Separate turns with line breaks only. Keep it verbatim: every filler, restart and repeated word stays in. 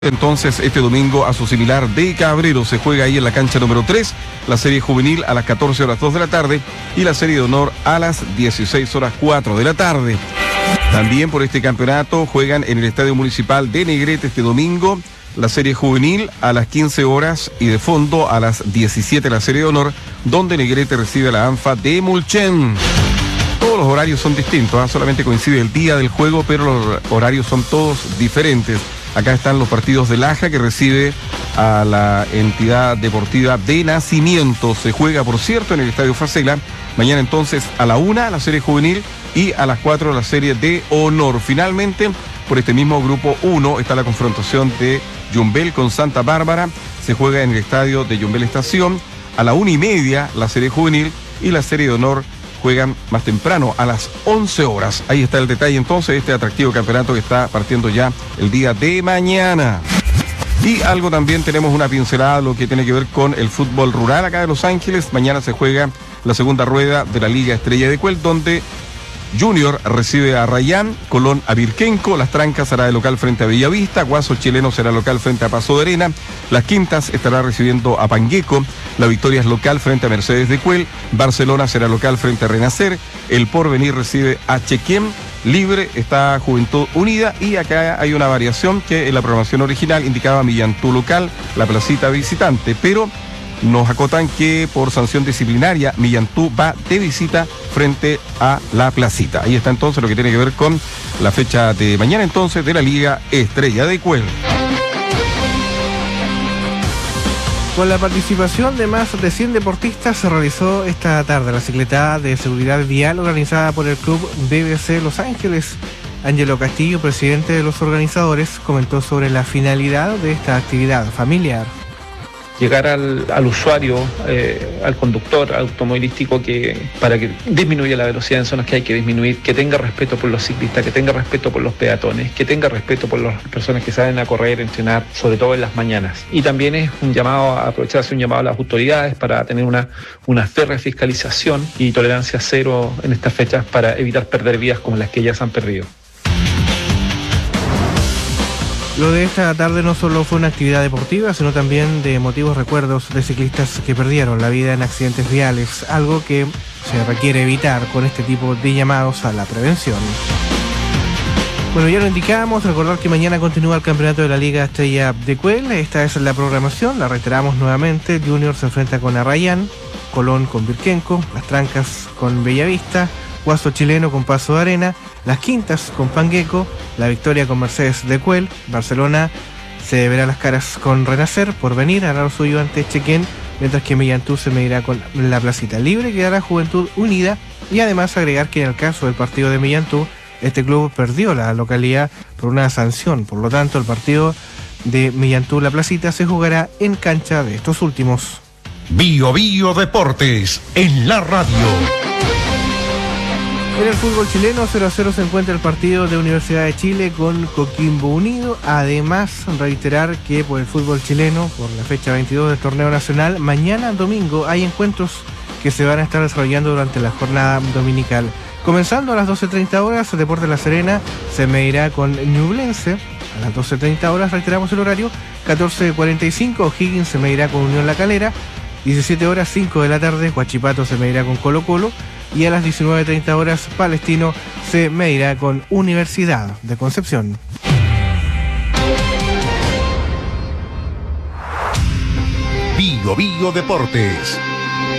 Entonces, este domingo a su similar de Cabrero se juega ahí en la cancha número tres, la serie juvenil a las catorce horas dos de la tarde y la serie de honor a las dieciséis horas cuatro de la tarde. También por este campeonato juegan en el Estadio Municipal de Negrete este domingo la serie juvenil a las quince horas y de fondo a las diecisiete la serie de honor, donde Negrete recibe a la ANFA de Mulchen. Todos los horarios son distintos, ¿eh? Solamente coincide el día del juego, pero los horarios son todos diferentes. Acá están los partidos de Laja, que recibe a la entidad deportiva de Nacimiento. Se juega, por cierto, en el Estadio Facela. Mañana entonces a la una la serie juvenil y a las cuatro la serie de honor. Finalmente, por este mismo grupo uno está la confrontación de Yumbel con Santa Bárbara. Se juega en el estadio de Yumbel Estación. A la una y media la serie juvenil y la serie de honor juegan más temprano, a las once horas. Ahí está el detalle entonces de este atractivo campeonato que está partiendo ya el día de mañana. Y algo también tenemos una pincelada, lo que tiene que ver con el fútbol rural acá de Los Ángeles. Mañana se juega la segunda rueda de la Liga Estrella de Cuel, donde Junior recibe a Rayán, Colón a Virquenco, Las Trancas será de local frente a Bellavista, Guaso Chileno será local frente a Paso de Arena, Las Quintas estará recibiendo a Pangueco, La Victoria es local frente a Mercedes de Cuel, Barcelona será local frente a Renacer, El Porvenir recibe a Chequén, Libre está Juventud Unida y acá hay una variación que en la programación original indicaba Millantú local, La Placita visitante, pero nos acotan que por sanción disciplinaria Millantú va de visita frente a La Placita. Ahí está entonces lo que tiene que ver con la fecha de mañana entonces de la Liga Estrella de Cuel.
Con la participación de más de cien deportistas se realizó esta tarde la cicletada de seguridad vial organizada por el club B B C Los Ángeles. Ángelo Castillo, presidente de los organizadores, comentó sobre la finalidad de esta actividad familiar.
Llegar al, al usuario, eh, al conductor automovilístico, que para que disminuya la velocidad en zonas que hay que disminuir, que tenga respeto por los ciclistas, que tenga respeto por los peatones, que tenga respeto por las personas que salen a correr, entrenar, sobre todo en las mañanas. Y también es un llamado, a aprovechar hacer un llamado a las autoridades para tener una, una férrea fiscalización y tolerancia cero en estas fechas para evitar perder vidas como las que ya se han perdido.
Lo de esta tarde no solo fue una actividad deportiva, sino también de emotivos recuerdos de ciclistas que perdieron la vida en accidentes viales, algo que se requiere evitar con este tipo de llamados a la prevención. Bueno, ya lo indicábamos, recordar que mañana continúa el campeonato de la Liga Estrella de Cuel. Esta es la programación, la reiteramos nuevamente. Junior se enfrenta con Arrayán, Colón con Virquenco, Las Trancas con Bellavista, Guaso Chileno con Paso de Arena, Las Quintas con Pangueco, La Victoria con Mercedes de Cuel, Barcelona se verá las caras con Renacer, Porvenir hará lo suyo ante Chequén, mientras que Millantú se medirá con La Placita. Libre quedará Juventud Unida, y además agregar que en el caso del partido de Millantú, este club perdió la localidad por una sanción, por lo tanto el partido de Millantú La Placita se jugará en cancha de estos últimos.
Bio Bio Deportes en la radio.
En el fútbol chileno, cero a cero se encuentra el partido de Universidad de Chile con Coquimbo Unido. Además, reiterar que por el fútbol chileno, por la fecha veintidós del torneo nacional, mañana domingo hay encuentros que se van a estar desarrollando durante la jornada dominical. Comenzando a las doce treinta horas, Deportes La Serena se medirá con Ñublense. A las doce treinta horas, reiteramos el horario, catorce cuarenta y cinco, O'Higgins se medirá con Unión La Calera. diecisiete horas, cinco de la tarde, Huachipato se medirá con Colo Colo. Y a las diecinueve treinta horas, Palestino se medirá con Universidad de Concepción.
Bio Bio Deportes.